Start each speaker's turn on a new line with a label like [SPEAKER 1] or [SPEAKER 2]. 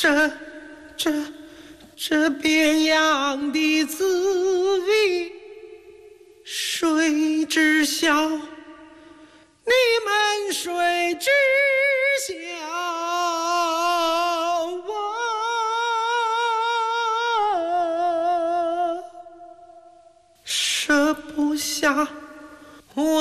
[SPEAKER 1] 这别样的滋味，谁知晓？你们谁知晓啊？舍不下我。